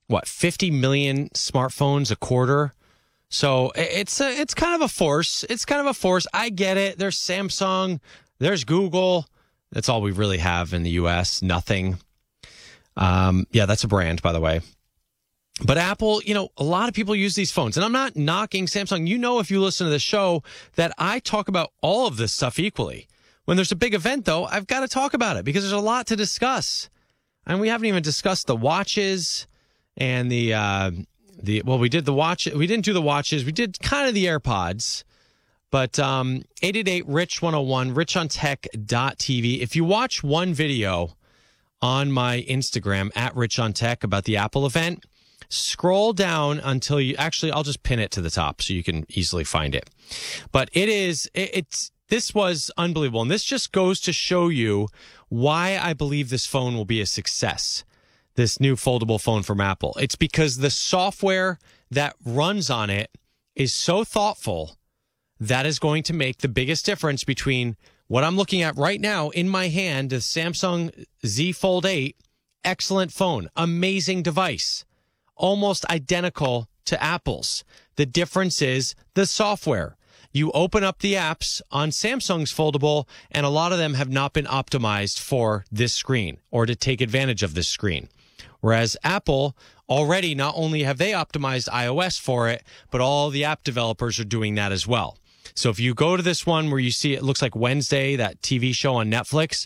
50 million smartphones a quarter. So it's kind of a force. It's kind of a force. I get it. There's Samsung. There's Google. That's all we really have in the U.S. Nothing. Yeah, that's a brand, by the way. But Apple, a lot of people use these phones. And I'm not knocking Samsung. If you listen to the show, that I talk about all of this stuff equally. When there's a big event, though, I've got to talk about it because there's a lot to discuss. And we haven't even discussed the watches and we did the watch. We didn't do the watches. We did kind of the AirPods. But 888-RICH-101, richontech.tv. If you watch one video on my Instagram, @RichOnTech, about the Apple event, scroll down until I'll just pin it to the top so you can easily find it. But this was unbelievable. And this just goes to show you why I believe this phone will be a success, this new foldable phone from Apple. It's because the software that runs on it is so thoughtful that is going to make the biggest difference between what I'm looking at right now in my hand, the Samsung Z Fold 8, excellent phone, amazing device, almost identical to Apple's. The difference is the software. You open up the apps on Samsung's foldable, and a lot of them have not been optimized for this screen or to take advantage of this screen. Whereas Apple already, not only have they optimized iOS for it, but all the app developers are doing that as well. So if you go to this one where you see it looks like Wednesday, that TV show on Netflix,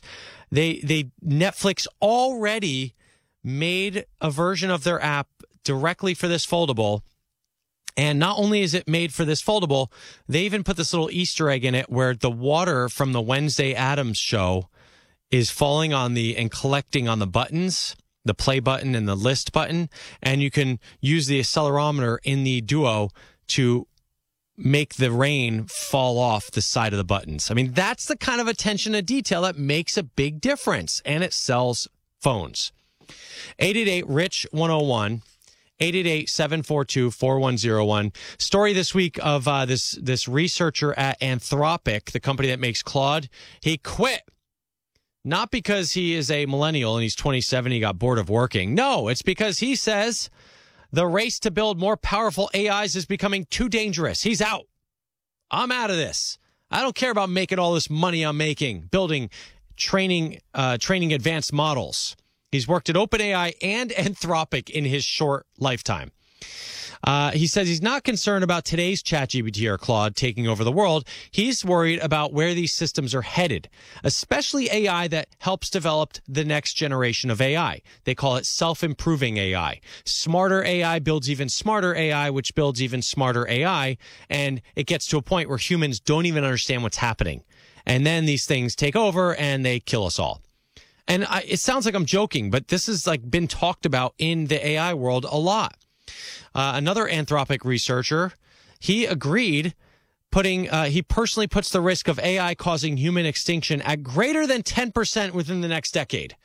Netflix already made a version of their app directly for this foldable. And not only is it made for this foldable, they even put this little Easter egg in it where the water from the Wednesday Addams show is falling on and collecting on the buttons, the play button and the list button. And you can use the accelerometer in the Duo to make the rain fall off the side of the buttons. I mean, that's the kind of attention to detail that makes a big difference, and it sells phones. 888-RICH-101, 888-742-4101. Story this week of this researcher at Anthropic, the company that makes Claude. He quit. Not because he is a millennial and he's 27, he got bored of working. No, it's because he says the race to build more powerful AIs is becoming too dangerous. He's out. I'm out of this. I don't care about making all this money I'm making, building, training advanced models. He's worked at OpenAI and Anthropic in his short lifetime. He says he's not concerned about today's ChatGPT or Claude taking over the world. He's worried about where these systems are headed, especially AI that helps develop the next generation of AI. They call it self-improving AI. Smarter AI builds even smarter AI, which builds even smarter AI. And it gets to a point where humans don't even understand what's happening. And then these things take over and they kill us all. And it sounds like I'm joking, but this has been talked about in the AI world a lot. Another Anthropic researcher, he agreed, he personally puts the risk of AI causing human extinction at greater than 10% within the next decade.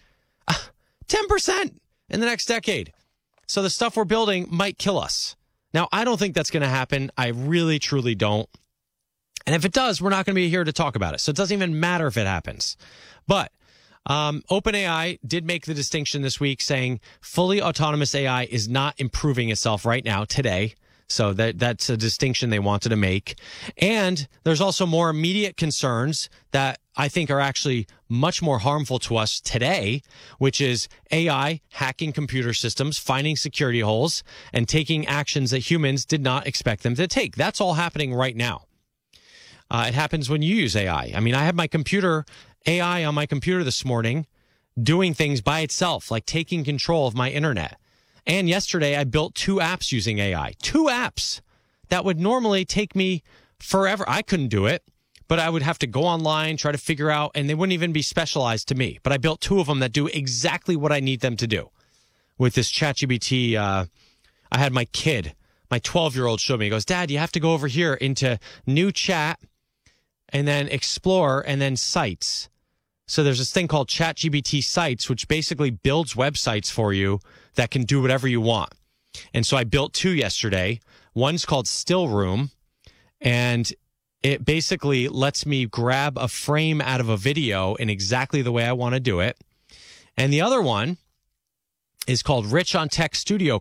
10% in the next decade. So the stuff we're building might kill us. Now, I don't think that's going to happen. I really, truly don't. And if it does, we're not going to be here to talk about it. So it doesn't even matter if it happens. But OpenAI did make the distinction this week, saying fully autonomous AI is not improving itself right now, today. So that's a distinction they wanted to make. And there's also more immediate concerns that I think are actually much more harmful to us today, which is AI hacking computer systems, finding security holes, and taking actions that humans did not expect them to take. That's all happening right now. It happens when you use AI. I mean, I have my AI on my computer this morning doing things by itself, like taking control of my internet. And yesterday I built 2 apps using AI. 2 apps that would normally take me forever. I couldn't do it, but I would have to go online, try to figure out, and they wouldn't even be specialized to me. But I built 2 of them that do exactly what I need them to do. With this ChatGPT, I had my kid, my 12-year-old show me. He goes, Dad, you have to go over here into new chat and then explore and then sites. So there's this thing called ChatGPT Sites, which basically builds websites for you that can do whatever you want. And so I built 2 yesterday. One's called Still Room, and it basically lets me grab a frame out of a video in exactly the way I want to do it. And the other one is called Rich on Tech Studio